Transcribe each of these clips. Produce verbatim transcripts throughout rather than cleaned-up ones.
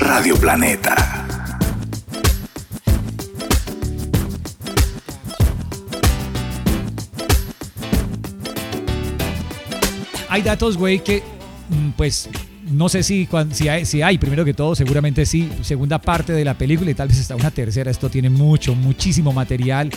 Radio Planeta. Hay datos, güey, que pues no sé si, si, hay, si hay, primero que todo, seguramente sí, segunda parte de la película y tal vez hasta una tercera. Esto tiene mucho, muchísimo material.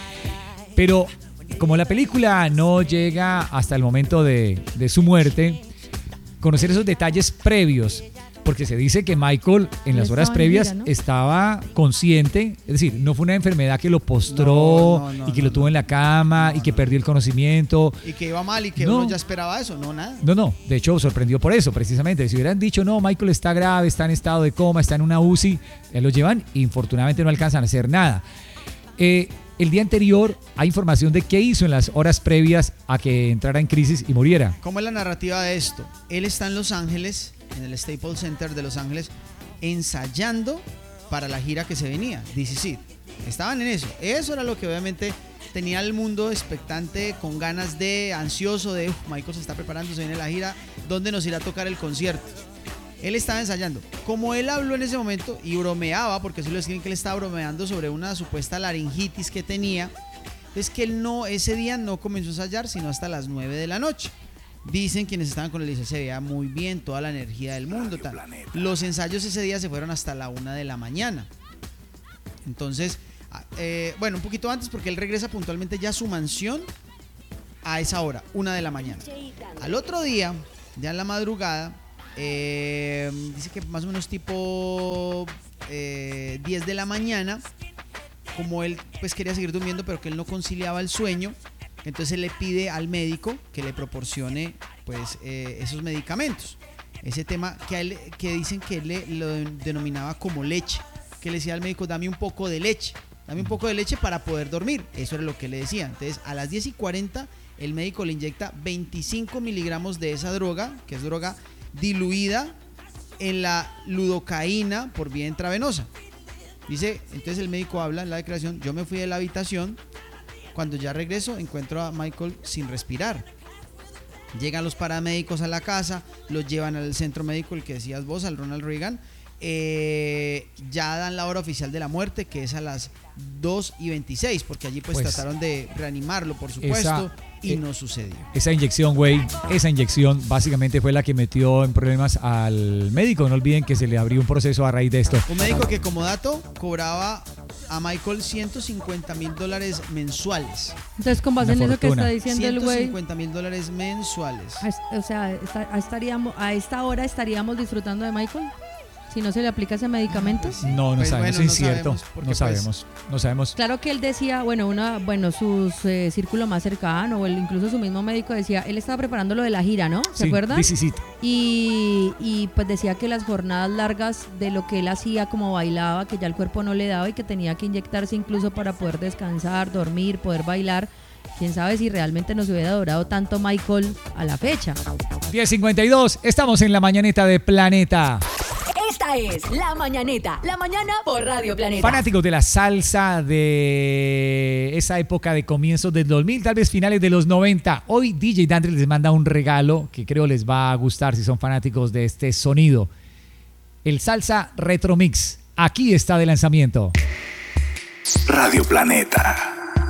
Pero como la película no llega hasta el momento de, de su muerte, conocer esos detalles previos, porque se dice que Michael en las horas previas gira, ¿no? estaba consciente, es decir, no fue una enfermedad que lo postró no, no, no, y que no, lo tuvo no, en la cama no, y que no, perdió el conocimiento. Y que iba mal y que no, uno ya esperaba eso, no, nada. No, no, de hecho sorprendió por eso, precisamente. Si hubieran dicho, no, Michael está grave, está en estado de coma, está en una U C I, ya lo llevan y infortunadamente no alcanzan a hacer nada. Eh, el día anterior hay información de qué hizo en las horas previas a que entrara en crisis y muriera. ¿Cómo es la narrativa de esto? Él está en Los Ángeles, en el Staples Center de Los Ángeles, ensayando para la gira que se venía, This Is It. Estaban en eso. Eso era lo que obviamente tenía el mundo expectante, con ganas de, ansioso de, uf, Michael se está preparando, se viene la gira, ¿dónde nos irá a tocar el concierto? Él estaba ensayando. Como él habló en ese momento y bromeaba, porque así lo escriben que él estaba bromeando sobre una supuesta laringitis que tenía, es que él no, ese día no comenzó a ensayar sino hasta las nueve de la noche. Dicen quienes estaban con él, dice, se veía muy bien, toda la energía del mundo. Tal. Los ensayos ese día se fueron hasta la una de la mañana. Entonces, eh, bueno, un poquito antes, porque él regresa puntualmente ya a su mansión a esa hora, una de la mañana. Al otro día, ya en la madrugada, eh, dice que más o menos tipo eh, diez de la mañana, como él pues quería seguir durmiendo, pero que él no conciliaba el sueño, entonces él le pide al médico que le proporcione pues eh, esos medicamentos. Ese tema que, a él, que dicen que él le, lo denominaba como leche, que le decía al médico, dame un poco de leche, dame un poco de leche para poder dormir. Eso era lo que le decía. Entonces a las diez y cuarenta el médico le inyecta veinticinco miligramos de esa droga, que es droga diluida en la lidocaína por vía intravenosa. Dice, entonces el médico habla en la declaración, yo me fui de la habitación, cuando ya regreso encuentro a Michael sin respirar. Llegan los paramédicos a la casa, los llevan al centro médico, el que decías vos, al Ronald Reagan. Eh, ya dan la hora oficial de la muerte, que es a las dos y veintiséis, porque allí pues, pues trataron de reanimarlo, por supuesto, esa, y eh, no sucedió. Esa inyección, güey, esa inyección básicamente fue la que metió en problemas al médico. No olviden que se le abrió un proceso a raíz de esto. Un médico que, como dato, cobraba a Michael ciento cincuenta mil dólares mensuales. Entonces, con base en eso que está diciendo el güey, ciento cincuenta mil dólares mensuales. O sea, estaríamos, a esta hora estaríamos disfrutando de Michael. Si no se le aplica ese medicamento. No, no pues sabemos, bueno, es incierto. No sabemos, no sabemos, pues, no sabemos. Claro que él decía, bueno, una, bueno, su eh, círculo más cercano, o el, incluso su mismo médico decía, él estaba preparando lo de la gira, ¿no? ¿Se sí, acuerdan? Sí, sí, sí. Y, y pues decía que las jornadas largas de lo que él hacía, como bailaba, que ya el cuerpo no le daba y que tenía que inyectarse incluso para poder descansar, dormir, poder bailar. Quién sabe si realmente nos hubiera durado tanto Michael a la fecha. diez cincuenta y dos, estamos en la mañaneta de Planeta. Esta es La Mañaneta, la mañana por Radio Planeta. Fanáticos de la salsa de esa época de comienzos del dos mil, tal vez finales de los noventa, hoy D J Dandre les manda un regalo que creo les va a gustar si son fanáticos de este sonido. El Salsa Retro Mix, aquí está de lanzamiento. Radio Planeta.